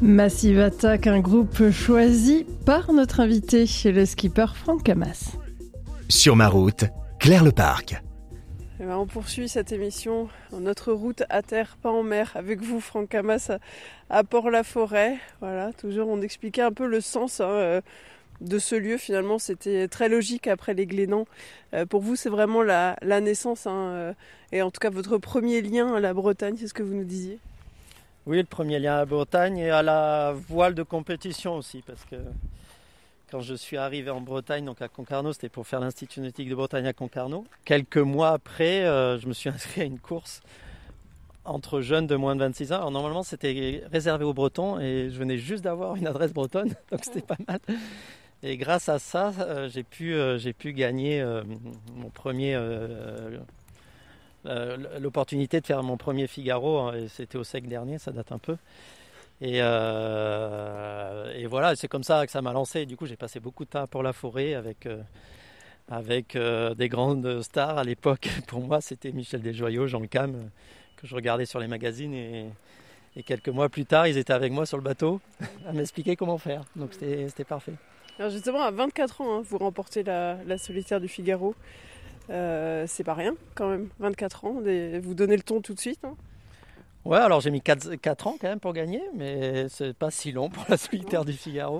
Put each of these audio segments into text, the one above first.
Massive Attack, un groupe choisi par notre invité, le skipper Franck Camas. Sur ma route, Claire Leparc. On poursuit cette émission, notre route à terre, pas en mer, avec vous Franck Camas à Port-la-Forêt. Voilà, toujours on expliquait un peu le sens de ce lieu. Finalement, c'était très logique après les Glénans. Pour vous, c'est vraiment la naissance, et en tout cas votre premier lien à la Bretagne, c'est ce que vous nous disiez. Oui, le premier lien à la Bretagne et à la voile de compétition aussi, parce que quand je suis arrivé en Bretagne, donc à Concarneau, c'était pour faire l'Institut nautique de Bretagne à Concarneau. Quelques mois après, je me suis inscrit à une course entre jeunes de moins de 26 ans. Alors normalement, c'était réservé aux Bretons et je venais juste d'avoir une adresse bretonne, donc c'était pas mal. Et grâce à ça, j'ai pu gagner mon premier... l'opportunité de faire mon premier Figaro, et c'était au sec dernier, ça date un peu. Et voilà, c'est comme ça que ça m'a lancé. Du coup, j'ai passé beaucoup de temps à Port-la-Forêt avec des grandes stars à l'époque. Pour moi, c'était Michel Desjoyaux, Jean Cam, que je regardais sur les magazines. Et quelques mois plus tard, ils étaient avec moi sur le bateau à m'expliquer comment faire. Donc c'était parfait. Alors justement, à 24 ans, vous remportez la solitaire du Figaro. C'est pas rien quand même, 24 ans, vous donnez le ton tout de suite. Ouais, alors j'ai mis 4 ans quand même pour gagner, mais c'est pas si long pour la solitaire du Figaro.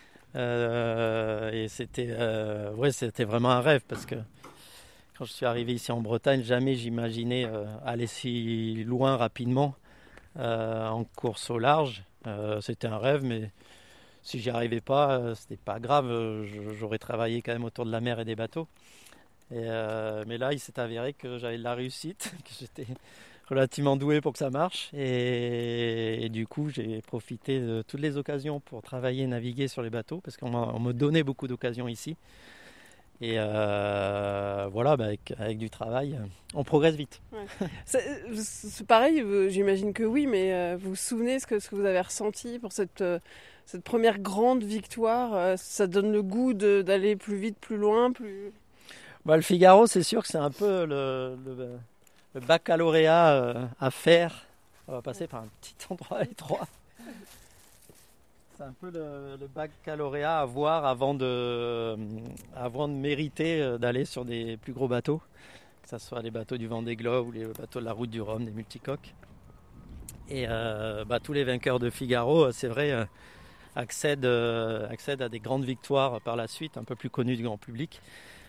Et c'était vraiment un rêve, parce que quand je suis arrivé ici en Bretagne, jamais j'imaginais aller si loin rapidement en course au large. C'était un rêve, mais si j'y arrivais pas, c'était pas grave, j'aurais travaillé quand même autour de la mer et des bateaux. Mais là, il s'est avéré que j'avais de la réussite, que j'étais relativement doué pour que ça marche. Et du coup, j'ai profité de toutes les occasions pour travailler et naviguer sur les bateaux, parce qu'on me donnait beaucoup d'occasions ici. Et voilà, avec du travail, on progresse vite. Ouais. C'est pareil, j'imagine que oui, mais vous vous souvenez ce que vous avez ressenti pour cette première grande victoire? Ça donne le goût d'aller plus vite, plus loin, plus... Le Figaro, c'est sûr que c'est un peu le baccalauréat à faire. On va passer par un petit endroit étroit. C'est un peu le baccalauréat à voir avant de mériter d'aller sur des plus gros bateaux, que ce soit les bateaux du Vendée Globe ou les bateaux de la Route du Rhum, des multicoques. Et tous les vainqueurs de Figaro, c'est vrai, accèdent à des grandes victoires par la suite, un peu plus connues du grand public.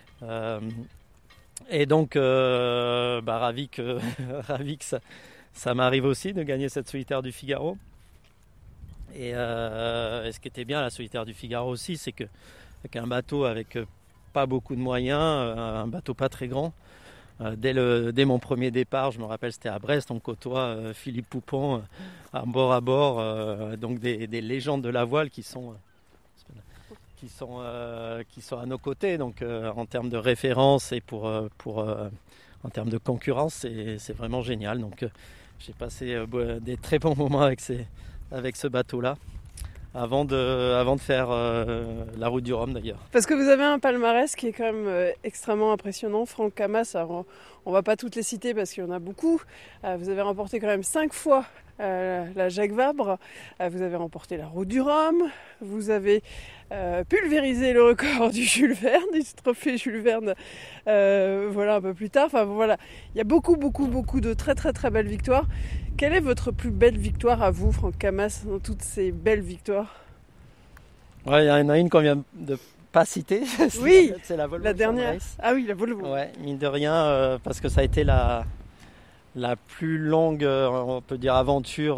Et donc ravi que ça m'arrive aussi de gagner cette solitaire du Figaro. Et ce qui était bien à la solitaire du Figaro aussi, c'est que avec un bateau avec pas beaucoup de moyens, un bateau pas très grand, dès mon premier départ, je me rappelle, c'était à Brest, on côtoie Philippe Poupon à bord, donc des légendes de la voile qui sont à nos côtés, donc en termes de référence et en termes de concurrence, c'est vraiment génial. Donc j'ai passé des très bons moments avec ce bateau-là, avant de faire la Route du Rhum d'ailleurs. Parce que vous avez un palmarès qui est quand même extrêmement impressionnant, Franck Camas. Alors, on ne va pas toutes les citer parce qu'il y en a beaucoup. Vous avez remporté quand même 5 fois la Jacques Vabre. Vous avez remporté la Route du Rhum. Vous avez pulvérisé le record du Jules Verne, du trophée Jules Verne, un peu plus tard. Enfin voilà, il y a beaucoup de très très très belles victoires. Quelle est votre plus belle victoire à vous, Franck Camas, dans toutes ces belles victoires? Ouais, il y en a une qu'on vient de pas citer. Oui, c'est la Volvo. La dernière. Ah oui, la Volvo. Ouais, mine de rien, parce que ça a été la plus longue, on peut dire, aventure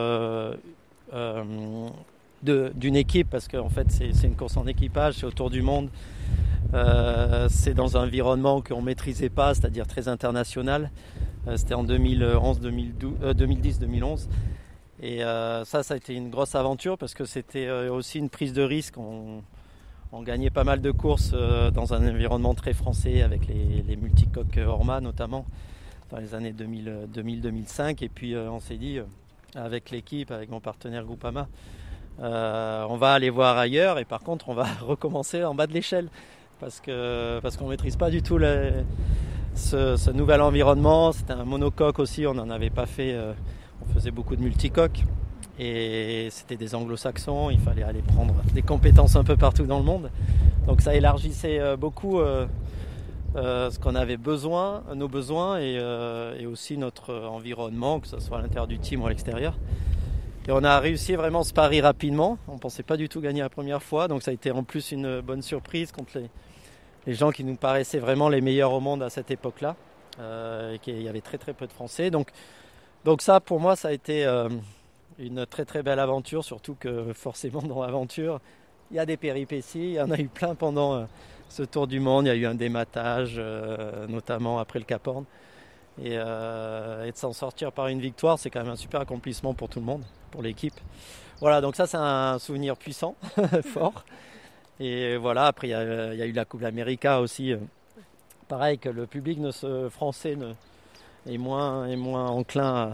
d'une équipe, parce qu'en fait c'est une course en équipage, c'est autour du monde, c'est dans un environnement qu'on ne maîtrisait pas, c'est-à-dire très international. C'était en 2010-2011 et ça a été une grosse aventure, parce que c'était aussi une prise de risque. On gagnait pas mal de courses dans un environnement très français, avec les multicoques Orma notamment dans les années 2000-2005, et puis on s'est dit avec l'équipe, avec mon partenaire Groupama, on va aller voir ailleurs, et par contre on va recommencer en bas de l'échelle, parce qu'on maîtrise pas du tout ce nouvel environnement. C'était un monocoque aussi, on n'en avait pas fait, on faisait beaucoup de multicoques, et c'était des anglo-saxons, il fallait aller prendre des compétences un peu partout dans le monde. Donc ça élargissait beaucoup ce qu'on avait besoin, nos besoins et aussi notre environnement, que ce soit à l'intérieur du team ou à l'extérieur. Et on a réussi vraiment ce pari rapidement. On ne pensait pas du tout gagner la première fois, donc ça a été en plus une bonne surprise contre les gens qui nous paraissaient vraiment les meilleurs au monde à cette époque-là. Et qu'il y avait très très peu de Français. Donc ça, pour moi, ça a été une très très belle aventure, surtout que forcément dans l'aventure, il y a des péripéties. Il y en a eu plein pendant ce tour du monde. Il y a eu un dématage, notamment après le Cap Horn. Et de s'en sortir par une victoire, c'est quand même un super accomplissement pour tout le monde, pour l'équipe. Voilà, donc ça c'est un souvenir puissant, fort. Et voilà, après il y a eu la Coupe América aussi. Pareil que le public français est moins enclin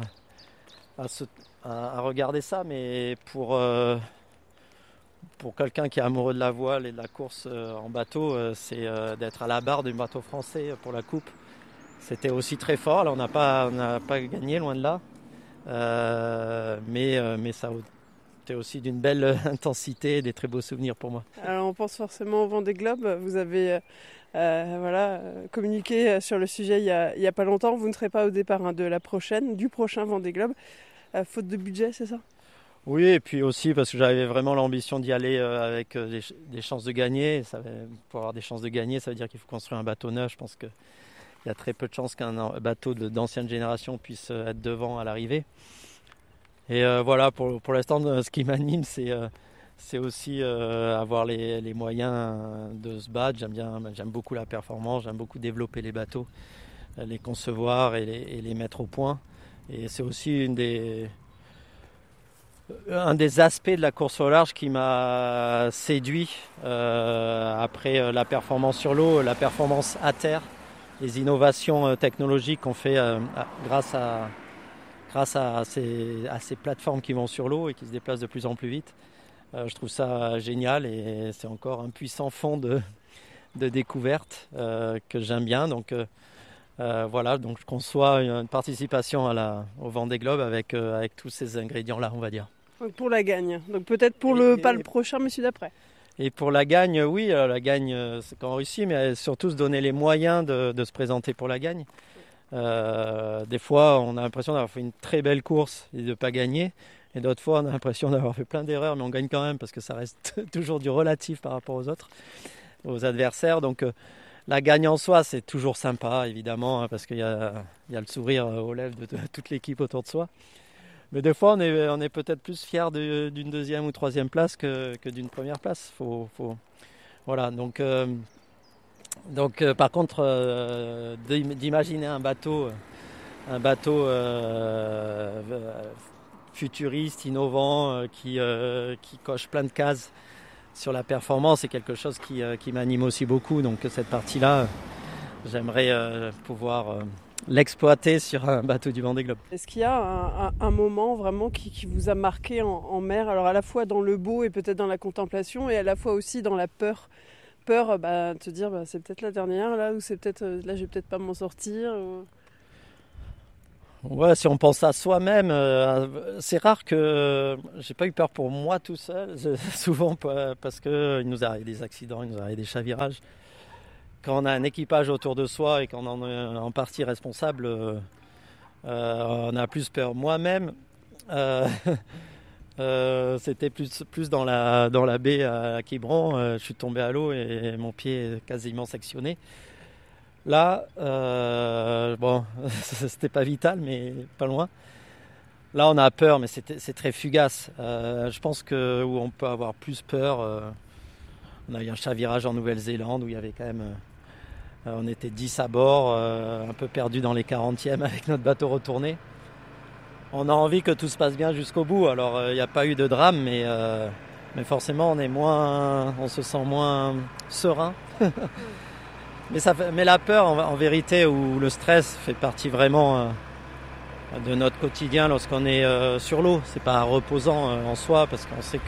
à regarder ça, mais pour quelqu'un qui est amoureux de la voile et de la course en bateau, c'est d'être à la barre du bateau français pour la Coupe. C'était aussi très fort. Alors, on n'a pas gagné, loin de là. Mais ça a été aussi d'une belle intensité et des très beaux souvenirs pour moi. Alors, on pense forcément au Vendée Globe. Vous avez communiqué sur le sujet il y a pas longtemps. Vous ne serez pas au départ du prochain Vendée Globe. Faute de budget, c'est ça ? Oui, et puis aussi parce que j'avais vraiment l'ambition d'y aller avec des chances de gagner. Pour avoir des chances de gagner, ça veut dire qu'il faut construire un bateau neuf. Je pense qu'il y a très peu de chances qu'un bateau d'ancienne génération puisse être devant à l'arrivée. Et voilà, pour l'instant, ce qui m'anime, c'est aussi avoir les moyens de se battre. J'aime beaucoup la performance, j'aime beaucoup développer les bateaux, les concevoir et les mettre au point. Et c'est aussi un des aspects de la course au large qui m'a séduit après la performance sur l'eau, la performance à terre, les innovations technologiques qu'on fait grâce à ces plateformes qui vont sur l'eau et qui se déplacent de plus en plus vite. Je trouve ça génial et c'est encore un puissant fond de découverte que j'aime bien. Donc voilà, donc je conçois une participation au Vendée Globe avec tous ces ingrédients-là, on va dire. Donc pour la gagne, donc peut-être pas le prochain, mais celui d'après. Et pour la gagne, oui, la gagne, c'est qu'en Russie, mais surtout se donner les moyens de se présenter pour la gagne. Des fois, on a l'impression d'avoir fait une très belle course et de ne pas gagner. Et d'autres fois, on a l'impression d'avoir fait plein d'erreurs, mais on gagne quand même parce que ça reste toujours du relatif par rapport aux autres, aux adversaires. Donc la gagne en soi, c'est toujours sympa, évidemment, parce qu'il y a le sourire aux lèvres de toute l'équipe autour de soi. Mais des fois, on est peut-être plus fier d'une deuxième ou troisième place que d'une première place. Voilà, donc par contre, d'imaginer un bateau futuriste, innovant, qui coche plein de cases sur la performance, c'est quelque chose qui m'anime aussi beaucoup. Donc cette partie-là, j'aimerais pouvoir l'exploiter sur un bateau du Vendée Globe. Est-ce qu'il y a un moment vraiment qui vous a marqué en mer, alors à la fois dans le beau et peut-être dans la contemplation, et à la fois aussi dans la peur de te dire c'est peut-être la dernière là, ou c'est peut-être là je vais peut-être pas m'en sortir ou... Ouais, si on pense à soi-même, c'est rare que j'ai pas eu peur pour moi tout seul, souvent parce qu'il nous arrive des accidents, il nous arrive des chavirages. Quand on a un équipage autour de soi et qu'on en est en partie responsable, on a plus peur. Moi-même, c'était plus dans la baie à Quiberon, je suis tombé à l'eau et mon pied est quasiment sectionné. Là, c'était pas vital, mais pas loin. Là, on a peur, mais c'est très fugace. Je pense que où on peut avoir plus peur, on a eu un chavirage en Nouvelle-Zélande où il y avait quand même, on était 10 à bord, un peu perdus dans les 40e avec notre bateau retourné. On a envie que tout se passe bien jusqu'au bout. Alors, il n'y a pas eu de drame, mais forcément, on se sent moins serein. Mais la peur, en vérité, ou le stress fait partie vraiment de notre quotidien lorsqu'on est sur l'eau. C'est pas reposant en soi parce qu'on sait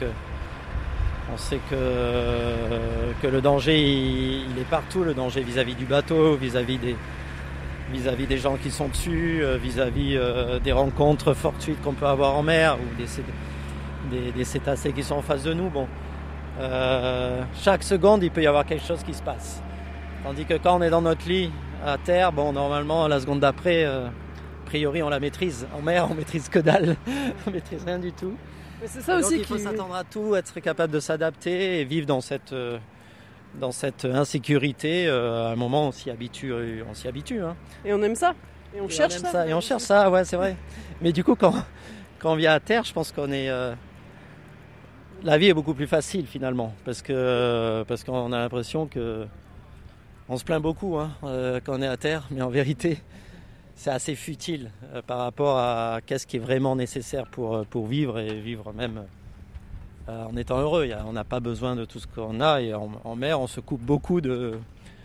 que le danger il est partout, le danger vis-à-vis du bateau, vis-à-vis des gens qui sont dessus, vis-à-vis des rencontres fortuites qu'on peut avoir en mer ou des cétacés qui sont en face de nous. Bon, chaque seconde, il peut y avoir quelque chose qui se passe. Tandis que quand on est dans notre lit à terre, bon, normalement, la seconde d'après, a priori, on la maîtrise. En mer, on maîtise que dalle, on maîtrise rien du tout. Mais c'est ça aussi il faut s'attendre à tout, être capable de s'adapter et vivre dans cette insécurité. À un moment, on s'y habitue. Hein. Et on aime ça. Et on cherche ça. Et on cherche ça, ouais, c'est vrai. Mais du coup, quand on vient à terre, je pense qu'on est... la vie est beaucoup plus facile finalement, parce qu'on a l'impression que... On se plaint beaucoup quand on est à terre, mais en vérité, c'est assez futile par rapport à qu'est-ce qui est vraiment nécessaire pour vivre et vivre même en étant heureux. On n'a pas besoin de tout ce qu'on a et en mer, on se coupe beaucoup je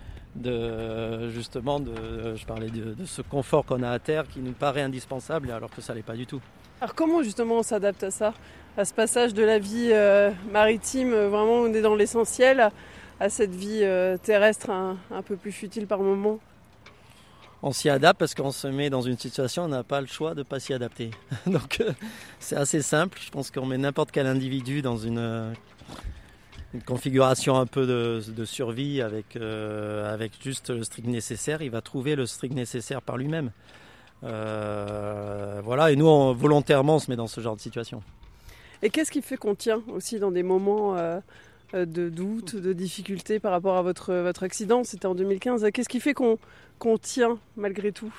parlais de ce confort qu'on a à terre qui nous paraît indispensable alors que ça l'est pas du tout. Alors comment justement on s'adapte à ça, à ce passage de la vie maritime, vraiment on est dans l'essentiel, à cette vie terrestre un peu plus futile par moment? On s'y adapte parce qu'on se met dans une situation où on n'a pas le choix de ne pas s'y adapter. Donc c'est assez simple. Je pense qu'on met n'importe quel individu dans une configuration un peu de survie avec juste le strict nécessaire. Il va trouver le strict nécessaire par lui-même. Voilà. Et nous, volontairement, on se met dans ce genre de situation. Et qu'est-ce qui fait qu'on tient aussi dans des moments de doute, de difficulté par rapport à votre accident? C'était en 2015. Qu'est-ce qui fait qu'on tient malgré tout?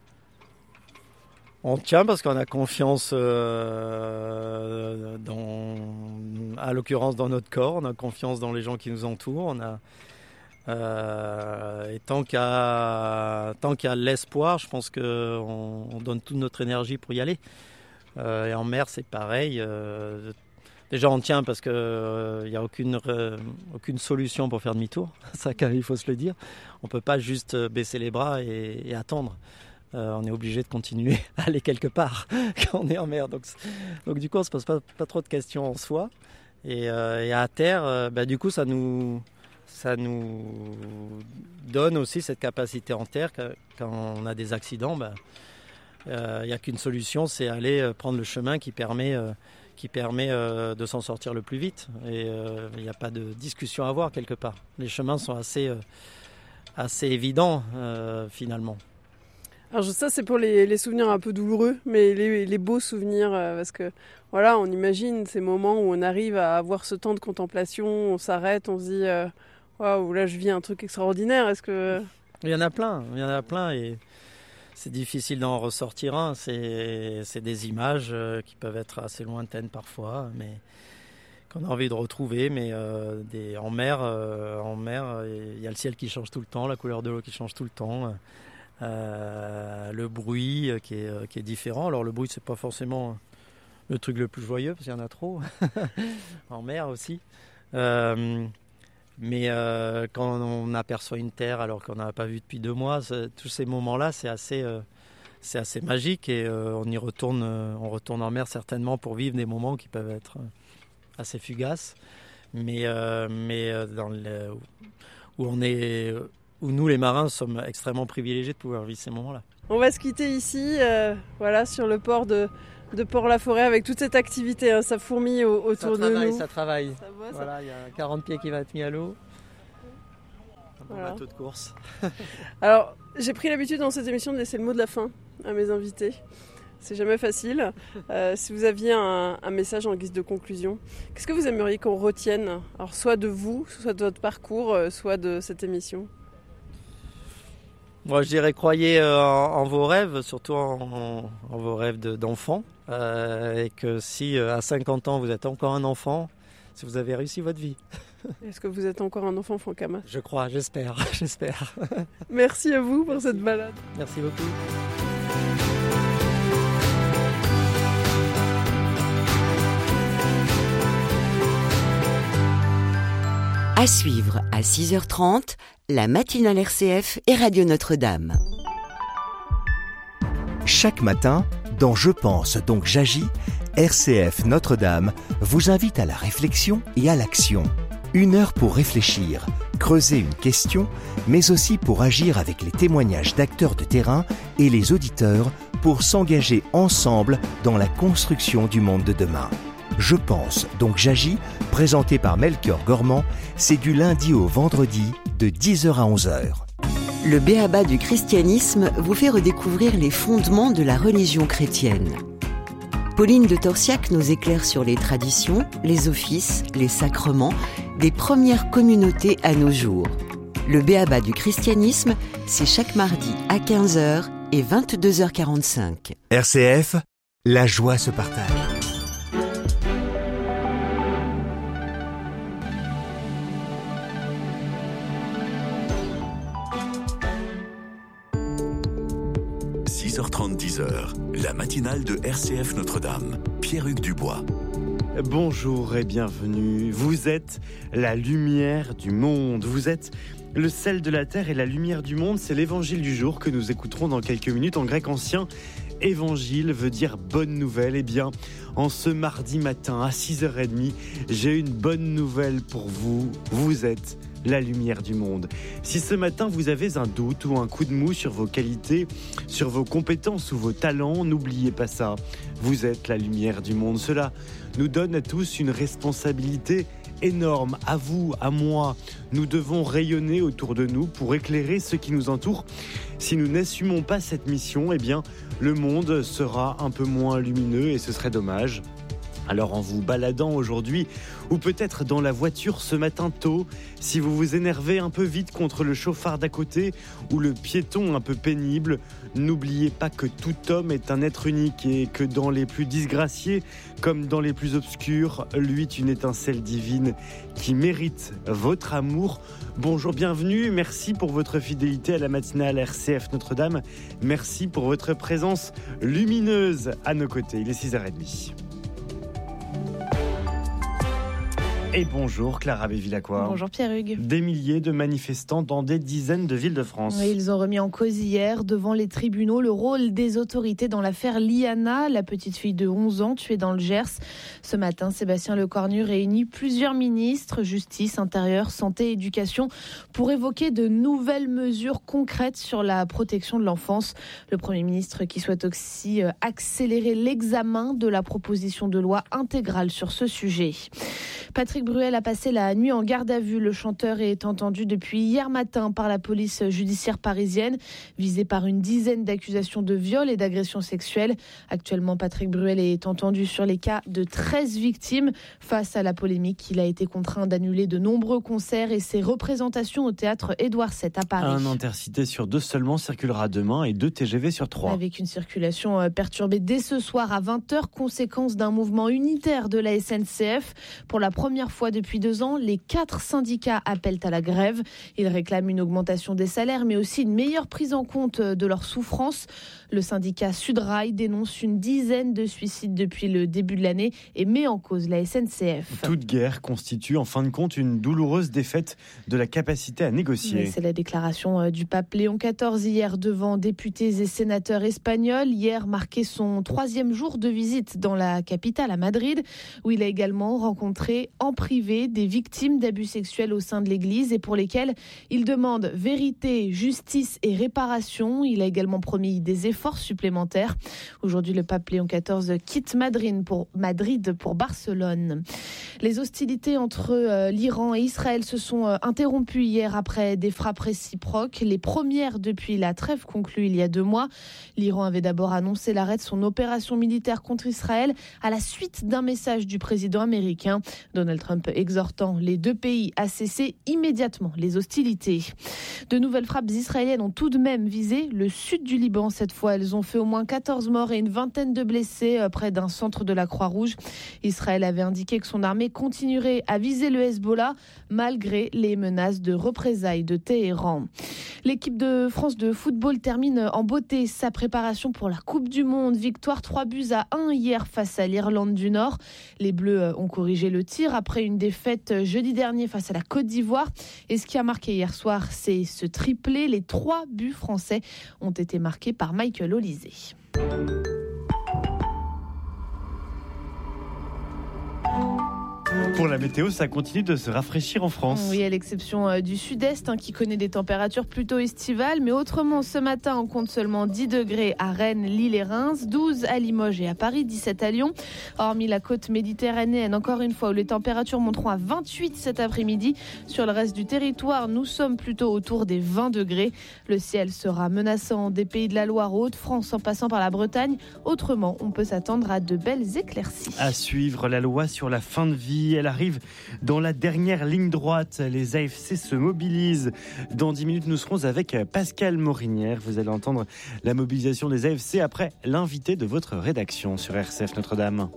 On tient parce qu'on a confiance à l'occurrence dans notre corps, on a confiance dans les gens qui nous entourent, et tant qu'il y a l'espoir, je pense qu'on donne toute notre énergie pour y aller. Et en mer, c'est pareil. Déjà, on tient parce qu'il n'y a aucune solution pour faire demi-tour. Ça, il faut se le dire. On ne peut pas juste baisser les bras et attendre. On est obligé de continuer à aller quelque part quand on est en mer. Donc du coup, on ne se pose pas trop de questions en soi. Et à terre, du coup, ça nous donne aussi cette capacité en terre. Quand on a des accidents, il n'y a qu'une solution, c'est aller prendre le chemin qui permet de s'en sortir le plus vite. Et il n'y a pas de discussion à avoir quelque part. Les chemins sont assez évidents finalement. Alors ça c'est pour les souvenirs un peu douloureux, mais les beaux souvenirs, parce que voilà, on imagine ces moments où on arrive à avoir ce temps de contemplation, on s'arrête, on se dit waouh, là je vis un truc extraordinaire. Est-ce que... Il y en a plein et c'est difficile d'en ressortir un. C'est des images qui peuvent être assez lointaines parfois, mais qu'on a envie de retrouver. Mais en mer, il y a le ciel qui change tout le temps, la couleur de l'eau qui change tout le temps, le bruit qui est différent. Alors le bruit, c'est pas forcément le truc le plus joyeux parce qu'il y en a trop en mer aussi. Mais quand on aperçoit une terre alors qu'on n'a pas vu depuis 2 mois, tous ces moments-là, c'est assez magique et on retourne en mer certainement pour vivre des moments qui peuvent être assez fugaces, mais où nous les marins sommes extrêmement privilégiés de pouvoir vivre ces moments-là. On va se quitter ici, sur le port de Port-la-Forêt avec toute cette activité, hein, ça fourmille autour de nous. Ça travaille. Voilà, il y a 40 pieds qui va être mis à l'eau. Un bon bateau de course. Alors, j'ai pris l'habitude dans cette émission de laisser le mot de la fin à mes invités. C'est jamais facile. Si vous aviez un message en guise de conclusion, qu'est-ce que vous aimeriez qu'on retienne? Alors, soit de vous, soit de votre parcours, soit de cette émission. Moi, je dirais croyez en vos rêves, surtout en vos rêves d'enfant. Et que si à 50 ans vous êtes encore un enfant, si vous avez réussi votre vie. Est-ce que vous êtes encore un enfant, Franck Hamas ? Je crois, j'espère. Merci à vous pour cette balade. Merci beaucoup. À suivre à 6h30, la matinale RCF et Radio Notre-Dame. Chaque matin, dans Je pense donc j'agis, RCF Notre-Dame vous invite à la réflexion et à l'action. 1 heure pour réfléchir, creuser une question, mais aussi pour agir avec les témoignages d'acteurs de terrain et les auditeurs pour s'engager ensemble dans la construction du monde de demain. Je pense, donc j'agis, présenté par Melchior Gormand, c'est du lundi au vendredi de 10h à 11h. Le b.a.-ba du christianisme vous fait redécouvrir les fondements de la religion chrétienne. Pauline de Torsiac nous éclaire sur les traditions, les offices, les sacrements des premières communautés à nos jours. Le b.a.-ba du christianisme, c'est chaque mardi à 15h et 22h45. RCF, la joie se partage. – 6h30, 10h, la matinale de RCF Notre-Dame. Pierre-Hugues Dubois. Bonjour et bienvenue. Vous êtes la lumière du monde. Vous êtes le sel de la terre et la lumière du monde. C'est l'évangile du jour que nous écouterons dans quelques minutes. En grec ancien, évangile veut dire bonne nouvelle. Eh bien, en ce mardi matin à 6h30, j'ai une bonne nouvelle pour vous. Vous êtes la lumière du monde. Si ce matin vous avez un doute ou un coup de mou sur vos qualités, sur vos compétences ou vos talents, n'oubliez pas ça. Vous êtes la lumière du monde. Cela nous donne à tous une responsabilité énorme. À vous, à moi, nous devons rayonner autour de nous pour éclairer ce qui nous entoure. Si nous n'assumons pas cette mission, eh bien, le monde sera un peu moins lumineux et ce serait dommage. Alors en vous baladant aujourd'hui, ou peut-être dans la voiture ce matin tôt, si vous vous énervez un peu vite contre le chauffard d'à côté ou le piéton un peu pénible, n'oubliez pas que tout homme est un être unique et que dans les plus disgraciés comme dans les plus obscurs, luit une étincelle divine qui mérite votre amour. Bonjour, bienvenue, merci pour votre fidélité à la matinale RCF Notre-Dame, merci pour votre présence lumineuse à nos côtés. Il est 6h30. Et bonjour Clara Bévilacqua. Bonjour Pierre-Hugues. Des milliers de manifestants dans des dizaines de villes de France. Oui, ils ont remis en cause hier devant les tribunaux le rôle des autorités dans l'affaire Liana, la petite fille de 11 ans tuée dans le Gers. Ce matin, Sébastien Lecornu réunit plusieurs ministres, justice, intérieur, santé, éducation, pour évoquer de nouvelles mesures concrètes sur la protection de l'enfance. Le Premier ministre qui souhaite aussi accélérer l'examen de la proposition de loi intégrale sur ce sujet. Patrick Bruel a passé la nuit en garde à vue. Le chanteur est entendu depuis hier matin par la police judiciaire parisienne, visé par une dizaine d'accusations de viol et d'agression sexuelle. Actuellement, Patrick Bruel est entendu sur les cas de 13 victimes. Face à la polémique, il a été contraint d'annuler de nombreux concerts et ses représentations au théâtre Édouard VII à Paris. Un Intercité sur 2 seulement circulera demain et 2 TGV sur 3. Avec une circulation perturbée dès ce soir à 20h, conséquence d'un mouvement unitaire de la SNCF. Pour la première fois depuis 2 ans, les 4 syndicats appellent à la grève. Ils réclament une augmentation des salaires, mais aussi une meilleure prise en compte de leurs souffrances. Le syndicat Sudrail dénonce une dizaine de suicides depuis le début de l'année et met en cause la SNCF. Toute guerre constitue en fin de compte une douloureuse défaite de la capacité à négocier. C'est la déclaration du pape Léon XIV hier devant députés et sénateurs espagnols. Hier marquait son 3e jour de visite dans la capitale, à Madrid, où il a également rencontré en privé des victimes d'abus sexuels au sein de l'Église et pour lesquelles il demande vérité, justice et réparation. Il a également promis des efforts supplémentaires. Aujourd'hui, le pape Léon XIV quitte Madrid pour Barcelone. Les hostilités entre l'Iran et Israël se sont interrompues hier après des frappes réciproques, les premières depuis la trêve conclue il y a 2 mois. L'Iran avait d'abord annoncé l'arrêt de son opération militaire contre Israël à la suite d'un message du président américain. Donald Trump exhortant les 2 pays à cesser immédiatement les hostilités. De nouvelles frappes israéliennes ont tout de même visé le sud du Liban. Cette fois, elles ont fait au moins 14 morts et une vingtaine de blessés près d'un centre de la Croix-Rouge. Israël avait indiqué que son armée continuerait à viser le Hezbollah malgré les menaces de représailles de Téhéran. L'équipe de France de football termine en beauté sa préparation pour la Coupe du Monde. Victoire 3-1 hier face à l'Irlande du Nord. Les Bleus ont corrigé le tir après une défaite jeudi dernier face à la Côte d'Ivoire. Et ce qui a marqué hier soir, c'est ce triplé. Les 3 buts français ont été marqués par Michael Olysée. Pour la météo, ça continue de se rafraîchir en France. Oui, à l'exception du sud-est qui connaît des températures plutôt estivales. Mais autrement, ce matin, on compte seulement 10 degrés à Rennes, Lille et Reims, 12 à Limoges et à Paris, 17 à Lyon. Hormis la côte méditerranéenne, encore une fois, où les températures monteront à 28 cet après-midi. Sur le reste du territoire, nous sommes plutôt autour des 20 degrés. Le ciel sera menaçant des pays de la Loire aux Hauts-de-France en passant par la Bretagne. Autrement, on peut s'attendre à de belles éclaircies. À suivre, la loi sur la fin de vie, elle arrive dans la dernière ligne droite. Les AFC se mobilisent. Dans 10 minutes, nous serons avec Pascal Morinière. Vous allez entendre la mobilisation des AFC après l'invité de votre rédaction sur RCF Notre-Dame.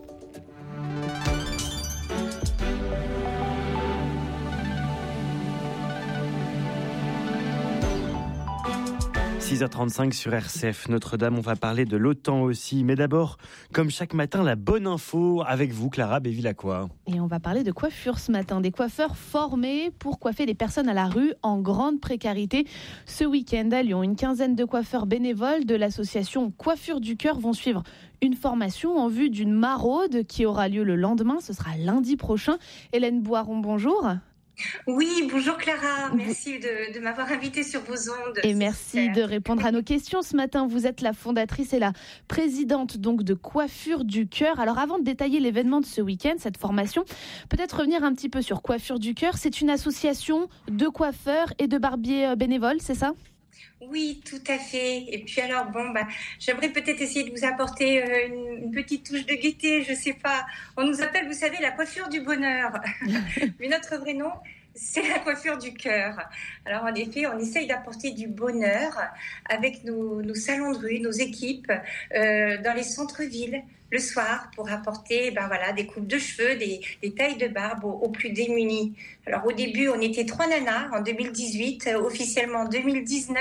– 6h35 sur RCF Notre-Dame, on va parler de l'OTAN aussi. Mais d'abord, comme chaque matin, la bonne info avec vous, Clara Bévilacqua. Et on va parler de coiffure ce matin. Des coiffeurs formés pour coiffer les personnes à la rue en grande précarité. Ce week-end à Lyon, une quinzaine de coiffeurs bénévoles de l'association Coiffure du Cœur vont suivre une formation en vue d'une maraude qui aura lieu le lendemain. Ce sera lundi prochain. Hélène Boiron, bonjour. Oui, bonjour Clara, merci de m'avoir invitée sur vos ondes. Et merci de répondre à nos questions ce matin. Vous êtes la fondatrice et la présidente donc de Coiffure du Cœur. Alors avant de détailler l'événement de ce week-end, cette formation, peut-être revenir un petit peu sur Coiffure du Cœur. C'est une association de coiffeurs et de barbiers bénévoles, c'est ça ? Oui, tout à fait. Et puis alors, j'aimerais peut-être essayer de vous apporter une petite touche de gaieté, je sais pas. On nous appelle, vous savez, la coiffure du bonheur. Mais notre vrai nom, c'est la coiffure du cœur. Alors en effet, on essaye d'apporter du bonheur avec nos salons de rue, nos équipes dans les centres-villes le soir pour apporter des coupes de cheveux, des tailles de barbe aux plus démunis. Alors au début, on était 3 nanas en 2018, officiellement en 2019.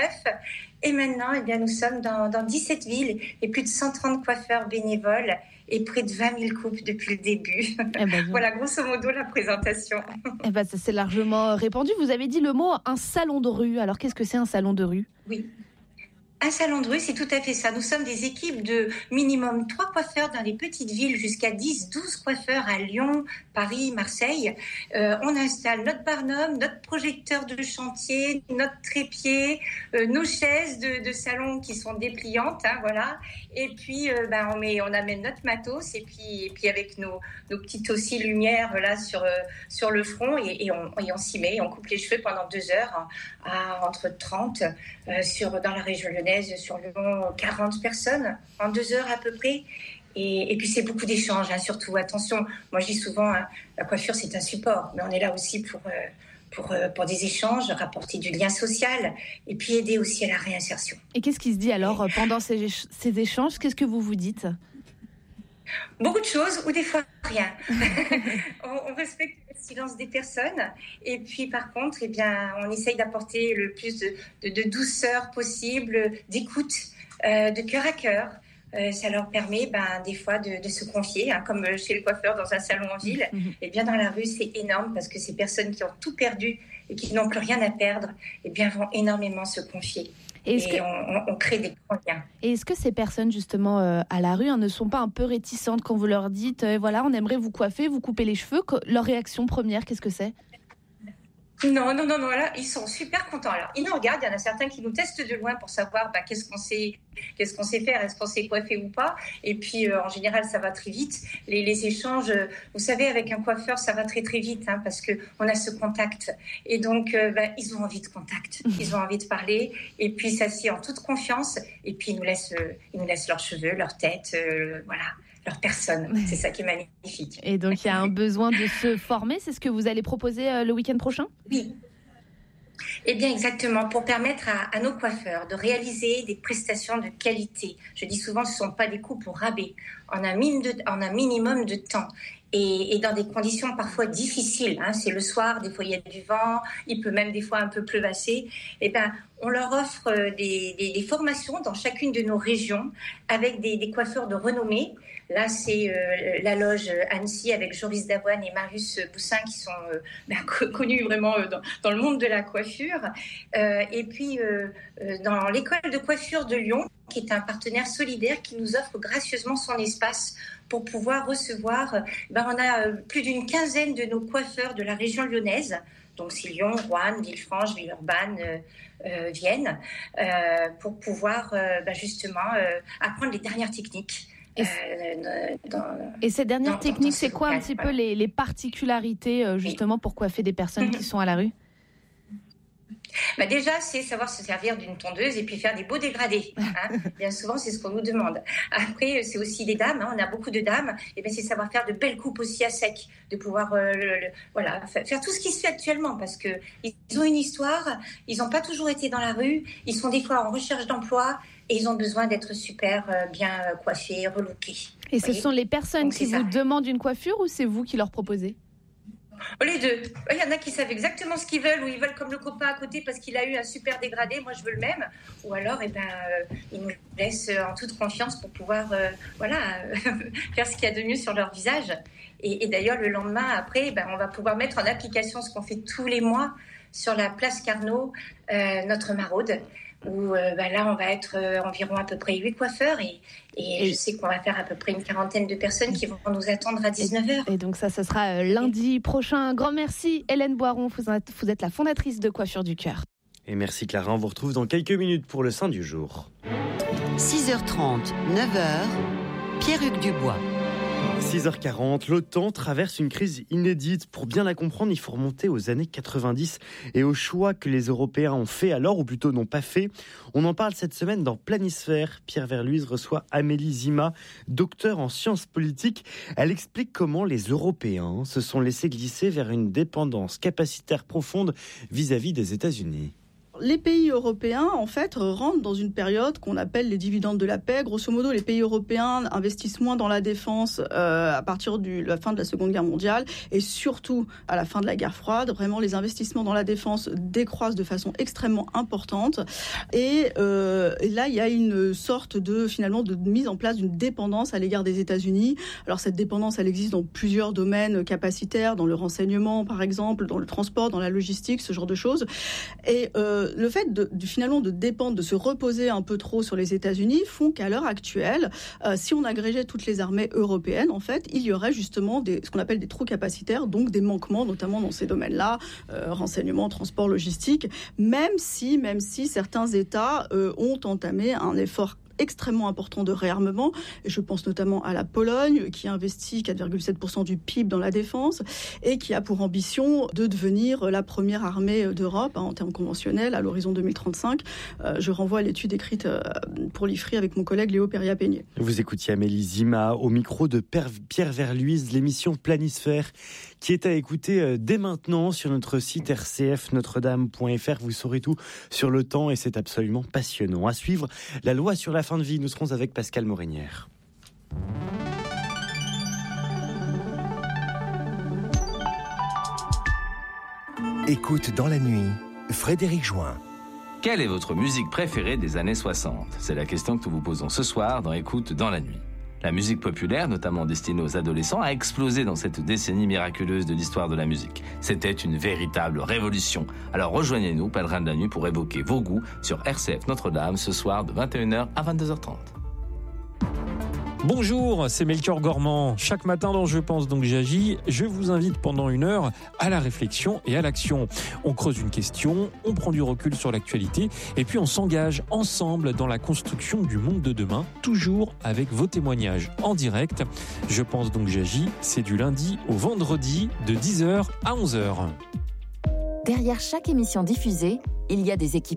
Et maintenant, nous sommes dans 17 villes et plus de 130 coiffeurs bénévoles et près de 20 000 coupes depuis le début. Voilà, grosso modo, la présentation. Ça c'est largement répandu. Vous avez dit le mot un salon de rue. Alors, qu'est-ce que c'est un salon de rue ? Oui. Un salon de rue, c'est tout à fait ça. Nous sommes des équipes de minimum 3 coiffeurs dans les petites villes, jusqu'à 10-12 coiffeurs à Lyon, Paris, Marseille. On installe notre barnum, notre projecteur de chantier, notre trépied, nos chaises de salon qui sont dépliantes, voilà. Et puis, on amène notre matos et puis avec nos petites aussi lumières là sur le front et on s'y met, et on coupe les cheveux pendant 2 heures à entre 30 dans la région lyonnaise. Sur Lyon, 40 personnes en 2 heures à peu près. Et puis c'est beaucoup d'échanges, surtout. Attention, moi je dis souvent, la coiffure c'est un support, mais on est là aussi pour des échanges, rapporter du lien social et puis aider aussi à la réinsertion. Et qu'est-ce qui se dit alors pendant ces échanges ? Qu'est-ce que vous vous dites ? Beaucoup de choses, ou des fois rien. On respecte le silence des personnes. Et puis, par contre, on essaye d'apporter le plus de douceur possible, d'écoute, de cœur à cœur. Ça leur permet, des fois, de se confier, comme chez le coiffeur dans un salon en ville. Et bien, dans la rue, c'est énorme parce que ces personnes qui ont tout perdu et qui n'ont plus rien à perdre, vont énormément se confier. On crée des grands liens. Et est-ce que ces personnes, justement, à la rue, ne sont pas un peu réticentes quand vous leur dites on aimerait vous coiffer, vous couper les cheveux ? Leur réaction première, qu'est-ce que c'est ? Non, là, ils sont super contents. Alors, ils nous regardent, il y en a certains qui nous testent de loin pour savoir qu'est-ce qu'on sait faire, est-ce qu'on sait coiffer ou pas. Et puis, en général, ça va très vite. Les échanges, vous savez, avec un coiffeur, ça va très très vite parce qu'on a ce contact. Et donc, ils ont envie de contact, ils ont envie de parler. Et puis, ça s'y en toute confiance. Et puis, ils nous laissent leurs cheveux, leur tête, leur personne. C'est ça qui est magnifique. Et donc, il y a un besoin de se former. C'est ce que vous allez proposer le week-end prochain ? Oui. Eh bien, exactement, pour permettre à nos coiffeurs de réaliser des prestations de qualité. Je dis souvent, ce ne sont pas des coupes au rabais, en un minimum de temps. Et dans des conditions parfois difficiles. C'est le soir, des fois il y a du vent, il peut même des fois un peu pleuvasser. On leur offre des formations dans chacune de nos régions avec des coiffeurs de renommée. Là, c'est la loge Annecy avec Joris Davoine et Marius Boussin qui sont connus vraiment dans le monde de la coiffure. Et puis, dans l'école de coiffure de Lyon, qui est un partenaire solidaire qui nous offre gracieusement son espace pour pouvoir recevoir. On a plus d'une quinzaine de nos coiffeurs de la région lyonnaise, donc c'est Lyon, Roanne, Villefranche, Villeurbanne, Vienne, pour pouvoir justement apprendre les dernières techniques. Et ces dernières techniques, c'est quoi un petit peu les particularités justement pour coiffer des personnes qui sont à la rue ? Déjà, c'est savoir se servir d'une tondeuse et puis faire des beaux dégradés. Bien souvent, c'est ce qu'on nous demande. Après, c'est aussi les dames. On a beaucoup de dames. Et c'est savoir faire de belles coupes aussi à sec, de pouvoir faire tout ce qui se fait actuellement, parce que ils ont une histoire. Ils n'ont pas toujours été dans la rue. Ils sont des fois en recherche d'emploi et ils ont besoin d'être super bien coiffés, relookés. Et ce sont les personnes qui vous demandent une coiffure ou c'est vous qui leur proposez ? Les deux. Il y en a qui savent exactement ce qu'ils veulent, ou ils veulent comme le copain à côté parce qu'il a eu un super dégradé, moi je veux le même. Ou alors, ils nous laissent en toute confiance pour pouvoir faire ce qu'il y a de mieux sur leur visage. Et d'ailleurs, le lendemain, après, on va pouvoir mettre en application ce qu'on fait tous les mois sur la place Carnot, notre maraude, où là, on va être environ à peu près 8 coiffeurs et je sais qu'on va faire à peu près une quarantaine de personnes qui vont nous attendre à 19h. Et donc ça sera lundi prochain. Un grand merci, Hélène Boiron. Vous êtes la fondatrice de Coiffure du Cœur. Et merci Clara, on vous retrouve dans quelques minutes pour le Saint du jour. 6h30, 9h, Pierre-Hugues Dubois. 6h40, l'OTAN traverse une crise inédite. Pour bien la comprendre, il faut remonter aux années 90 et aux choix que les Européens ont fait alors, ou plutôt n'ont pas fait. On en parle cette semaine dans Planisphère. Pierre Verluise reçoit Amélie Zima, docteure en sciences politiques. Elle explique comment les Européens se sont laissés glisser vers une dépendance capacitaire profonde vis-à-vis des États-Unis. Les pays européens, en fait, rentrent dans une période qu'on appelle les dividendes de la paix. Grosso modo, les pays européens investissent moins dans la défense à partir de la fin de la Seconde Guerre mondiale et surtout à la fin de la guerre froide. Vraiment, les investissements dans la défense décroissent de façon extrêmement importante. Et là, il y a une sorte de mise en place d'une dépendance à l'égard des États-Unis. Alors, cette dépendance, elle existe dans plusieurs domaines capacitaires, dans le renseignement, par exemple, dans le transport, dans la logistique, ce genre de choses. Et le fait de dépendre, de se reposer un peu trop sur les États-Unis font qu'à l'heure actuelle, si on agrégeait toutes les armées européennes, en fait, il y aurait justement ce qu'on appelle des trous capacitaires, donc des manquements, notamment dans ces domaines-là, renseignement, transport, logistique, même si certains États ont entamé un effort extrêmement important de réarmement. Et je pense notamment à la Pologne, qui investit 4,7% du PIB dans la défense et qui a pour ambition de devenir la première armée d'Europe en termes conventionnels à l'horizon 2035. Je renvoie à l'étude écrite pour l'IFRI avec mon collègue Léo Perria-Peigné. Vous écoutiez Amélie Zima au micro de Pierre Verluise, l'émission Planisphère qui est à écouter dès maintenant sur notre site rcfnotredame.fr. Vous saurez tout sur le temps et c'est absolument passionnant. À suivre, la loi sur la fin de vie. Nous serons avec Pascal Morinière. Écoute dans la nuit, Frédéric Join. Quelle est votre musique préférée des années 60 ? C'est la question que nous vous posons ce soir dans Écoute dans la nuit. La musique populaire, notamment destinée aux adolescents, a explosé dans cette décennie miraculeuse de l'histoire de la musique. C'était une véritable révolution. Alors rejoignez-nous, pèlerins de la nuit, pour évoquer vos goûts sur RCF Notre-Dame ce soir de 21h à 22h30. Bonjour, c'est Melchior Gormand. Chaque matin dans Je pense donc j'agis, je vous invite pendant 1 heure à la réflexion et à l'action. On creuse une question, on prend du recul sur l'actualité et puis on s'engage ensemble dans la construction du monde de demain, toujours avec vos témoignages en direct. Je pense donc j'agis, c'est du lundi au vendredi de 10h à 11h. Derrière chaque émission diffusée, il y a des équipes